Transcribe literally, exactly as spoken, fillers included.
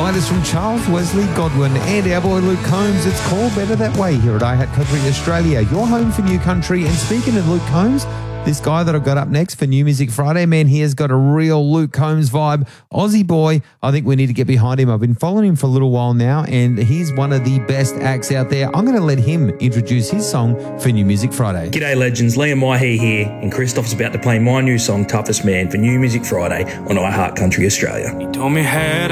latest from Charles Wesley Godwin and our boy Luke Combs. It's called Better That Way here at iHeart Country Australia, your home for new country. And speaking of Luke Combs, this guy that I've got up next for New Music Friday, man, he has got a real Luke Combs vibe. Aussie boy, I think we need to get behind him. I've been following him for a little while now, and he's one of the best acts out there. I'm going to let him introduce his song for New Music Friday. G'day legends, Liam Waihe here, and Christoph's about to play my new song, Toughest Man, for New Music Friday on iHeart Country Australia. He told me how to